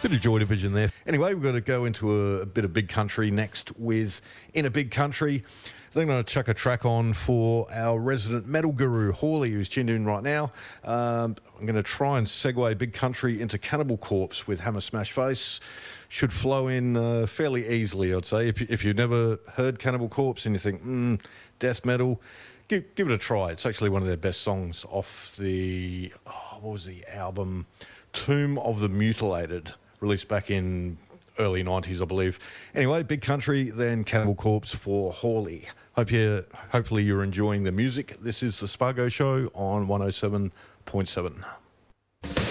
Bit of Joy Division there. Anyway, we've got to go into a bit of Big Country next with In a Big Country. Then I'm going to chuck a track on for our resident metal guru, Hawley, who's tuned in right now. I'm going to try and segue Big Country into Cannibal Corpse with Hammer Smash Face. Should flow in fairly easily, I'd say. If you've never heard Cannibal Corpse and you think, death metal, give it a try. It's actually one of their best songs off the, what was the album? Tomb of the Mutilated, released back in early 90s, I believe. Anyway, Big Country, then Cannibal Corpse for Hawley. Hopefully you're enjoying the music. This is the Spargo Show on 107.7.